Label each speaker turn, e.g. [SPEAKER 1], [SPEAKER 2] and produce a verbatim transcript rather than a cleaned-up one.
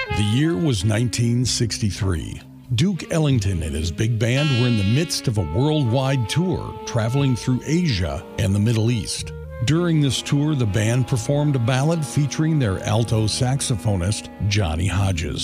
[SPEAKER 1] The year was nineteen sixty-three. Duke Ellington and his big band were in the midst of a worldwide tour, traveling through Asia and the Middle East. During this tour, the band performed a ballad featuring their alto saxophonist, Johnny Hodges.